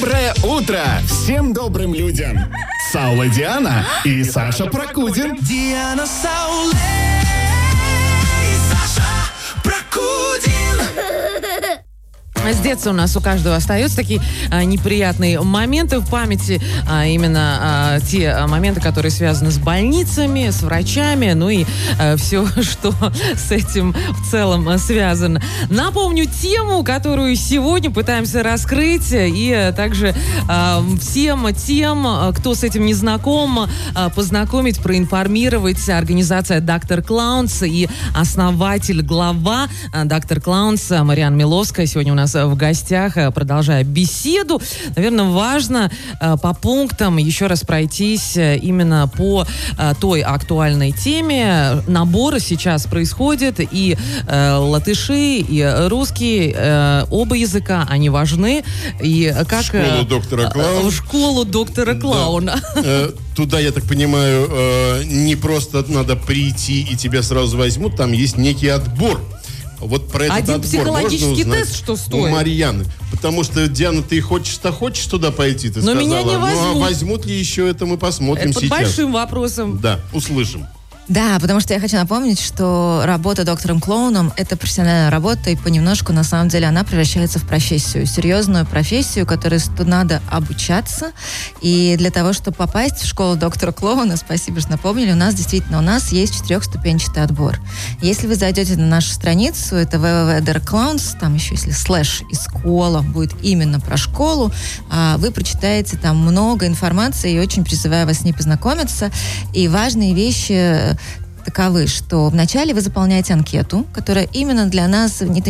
Доброе утро всем добрым людям. Саула Диана и Саша Прокудин. Диана Сауле и Саша Прокудин. С детства у нас у каждого остаются такие неприятные моменты в памяти, именно те моменты, которые связаны с больницами, с врачами, ну и все, что с этим в целом связано. Напомню тему, которую сегодня пытаемся раскрыть, и также всем тем, кто с этим не знаком, познакомить, проинформировать. Организация Доктор Клаунс и основатель, глава Доктор Клаунс Марианна Миловская сегодня у нас в гостях, продолжая беседу. Наверное, важно по пунктам еще раз пройтись именно по той актуальной теме. Набор сейчас происходит, и латыши, и русские, оба языка, они важны. И как, школу доктора Клауна. В школу доктора Клауна. Да. Туда, я так понимаю, не просто надо прийти и тебя сразу возьмут, там есть некий отбор. Вот про этот один отбор психологический можно узнать тест, что стоит? У Марьяны. Потому что, Диана, ты хочешь туда пойти, ты Но сказала. меня не возьмут. Ну, а возьмут ли еще это, мы посмотрим Это сейчас. под большим вопросом. Да, услышим. Да, потому что я хочу напомнить, что работа доктором-клоуном – это профессиональная работа, и понемножку, на самом деле, она превращается в профессию, серьезную профессию, которой надо обучаться. И для того, чтобы попасть в школу доктора-клоуна, спасибо, что напомнили, у нас есть 4-ступенчатый отбор. Если вы зайдете на нашу страницу, это www.drclowns, там еще если слэш и школа будет именно про школу, вы прочитаете там много информации, и очень призываю вас с ней познакомиться. И важные вещи таковы, что вначале вы заполняете анкету, которая именно для нас,